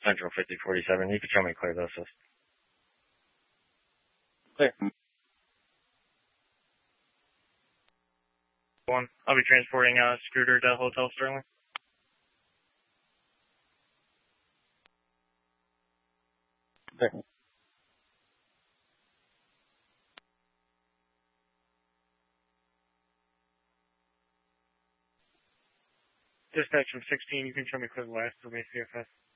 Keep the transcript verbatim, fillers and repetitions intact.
Central fifty forty-seven. You can show me clear those. Clear. One. I'll be transporting uh, Scooter to Hotel Sterling. Clear. Dispatch from sixteen, you can show me clear last for me, C F S.